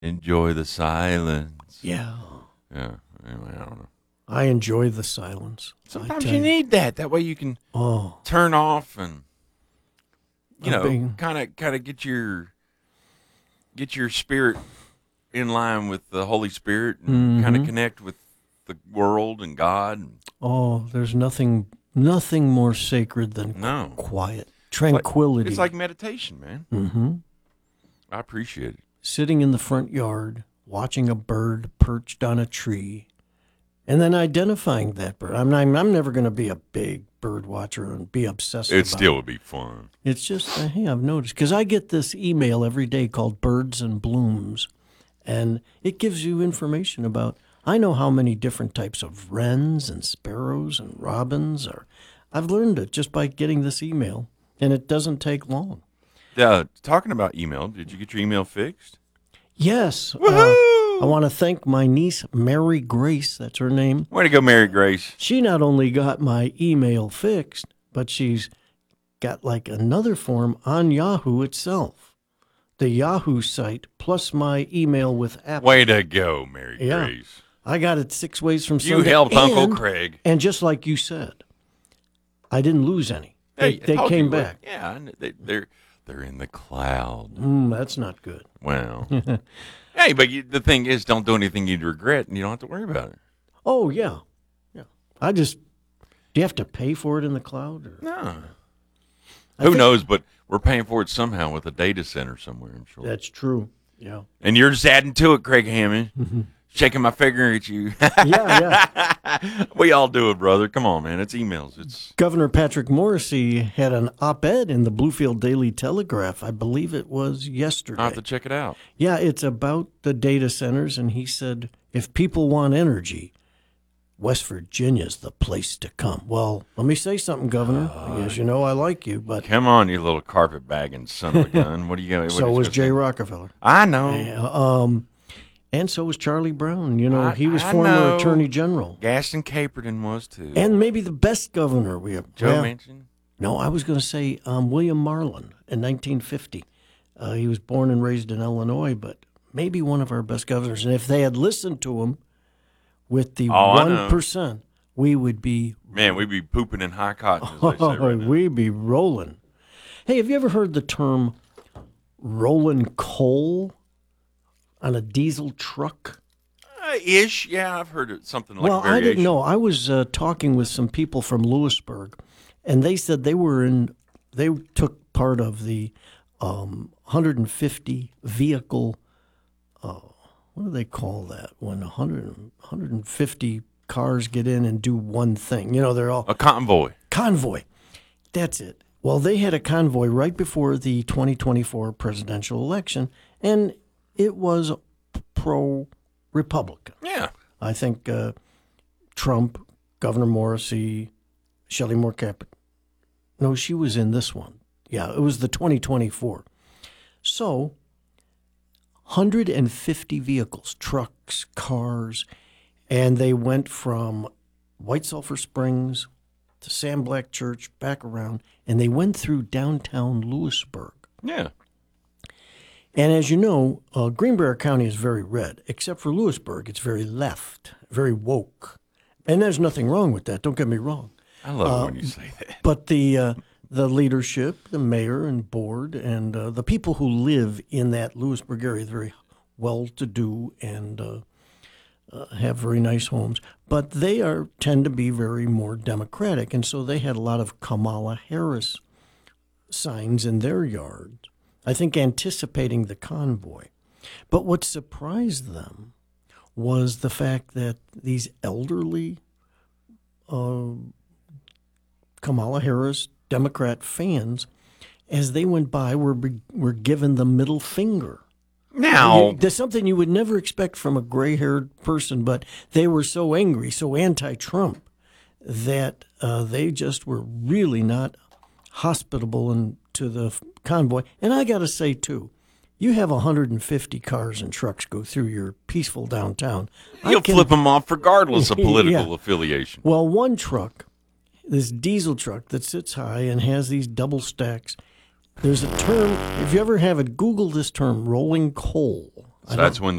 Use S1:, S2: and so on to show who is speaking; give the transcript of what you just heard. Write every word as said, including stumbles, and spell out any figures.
S1: Enjoy the silence.
S2: Yeah.
S1: Yeah. Anyway, I don't know.
S2: I enjoy the silence.
S1: Sometimes you need that. That way you can
S2: oh.
S1: turn off and you
S2: I'm
S1: know,
S2: being-
S1: kind of kind of get your get your spirit in line with the Holy Spirit and
S2: Mm-hmm.
S1: kind of connect with the world and God.
S2: Oh, there's nothing nothing more sacred than
S1: No.
S2: quiet, tranquility.
S1: It's like meditation, man.
S2: mm-hmm.
S1: I appreciate it.
S2: Sitting in the front yard, watching a bird perched on a tree, and then identifying that bird. I'm not, I'm never going to be a big bird watcher and be obsessed
S1: It
S2: about
S1: still would be fun.
S2: It's just, uh, hey, I've noticed, because I get this email every day called Birds and Blooms, and it gives you information about, I know how many different types of wrens and sparrows and robins are. I've learned it just by getting this email, and it doesn't take long.
S1: Uh, talking about email, did you get your email fixed?
S2: Yes.
S1: Woohoo!
S2: Uh, I want to thank my niece, Mary Grace, that's her name.
S1: Way to go, Mary Grace.
S2: She not only got my email fixed, but she's got like another form on Yahoo itself. The Yahoo site plus my email with Apple.
S1: Way to go, Mary
S2: Yeah.
S1: Grace.
S2: I got it six ways from
S1: You
S2: Sunday.
S1: helped Uncle
S2: and,
S1: Craig.
S2: And just like you said, I didn't lose any. They,
S1: Hey, I
S2: they
S1: told
S2: came
S1: you what-
S2: back.
S1: Yeah, and they, they're they're in the cloud.
S2: Mm, that's not good.
S1: Well, hey, but you, the thing is, don't do anything you'd regret, and you don't have to worry about it.
S2: Oh, yeah. Yeah. I just, do you have to pay for it in the cloud? Or?
S1: No.
S2: I
S1: Who
S2: think-
S1: knows? But we're paying for it somehow with a data center somewhere, I'm sure.
S2: That's true. Yeah.
S1: And you're just adding to it, Craig Hammond. Shaking my finger at you.
S2: Yeah, yeah.
S1: We all do it, brother. Come on, man. It's emails. It's
S2: Governor Patrick Morrissey had an op-ed in the Bluefield Daily Telegraph. I believe it was yesterday.
S1: I'll have to check it out.
S2: Yeah, it's about the data centers, and he said, if people want energy, West Virginia's the place to come. Well, let me say something, Governor. As you know, I like you, but
S1: Come on, you little carpet bagging son of a gun. What are you going to
S2: so was Jay Rockefeller.
S1: I know.
S2: Yeah, um, and so was Charlie Brown. You know,
S1: I-
S2: he was
S1: I
S2: former
S1: know.
S2: Attorney General.
S1: Gaston Caperton was too.
S2: And maybe the best governor we have.
S1: Joe
S2: well,
S1: Manchin.
S2: No, I was going to say um, William Marlin in nineteen fifty. Uh, he was born and raised in Illinois, but maybe one of our best governors. And if they had listened to him with the
S1: Oh, I
S2: one
S1: know.
S2: percent, we would be
S1: Man, we'd be pooping in high cotton, as they say right now.
S2: we'd be rolling. Hey, have you ever heard the term rolling coal on a diesel truck?
S1: Uh, ish. Yeah, I've heard it, something like
S2: well,
S1: a variation.
S2: I didn't know. I was uh, talking with some people from Lewisburg, and they said they were in. They took part of the um, one hundred fifty vehicle. Uh, what do they call that? When one hundred, one hundred fifty cars get in and do one thing. You know, they're all
S1: A convoy.
S2: convoy. That's it. Well, they had a convoy right before the twenty twenty-four presidential election, and it was pro-Republican.
S1: Yeah.
S2: I think uh, Trump, Governor Morrissey, Shelley Moore Caput. No, she was in this one. Yeah, it was the twenty twenty-four. So, one hundred fifty vehicles, trucks, cars, and they went from White Sulphur Springs to Sam Black Church, back around, and they went through downtown Lewisburg.
S1: Yeah.
S2: And as you know, uh, Greenbrier County is very red, except for Lewisburg. It's very left, very woke. And there's nothing wrong with that. Don't get me wrong.
S1: I love
S2: Uh,
S1: it when you say that.
S2: But the uh, the leadership, the mayor and board, and uh, the people who live in that Lewisburg area, very well-to-do and uh, uh, have very nice homes. But they are tend to be very more democratic, and so they had a lot of Kamala Harris signs in their yards. I think anticipating the convoy. But what surprised them was the fact that these elderly uh, Kamala Harris Democrat fans, as they went by, were were given the middle finger.
S1: Now,
S2: You- There's something you would never expect from a gray-haired person, but they were so angry, so anti-Trump, that uh, they just were really not hospitable and to the f- convoy. And I got to say, too, you have one hundred fifty cars and trucks go through your peaceful downtown. I
S1: you'll
S2: can-
S1: flip them off regardless of political
S2: Yeah.
S1: affiliation.
S2: Well, one truck, this diesel truck that sits high and has these double stacks, there's a term, if you ever have it, Google this term, rolling coal.
S1: So that's when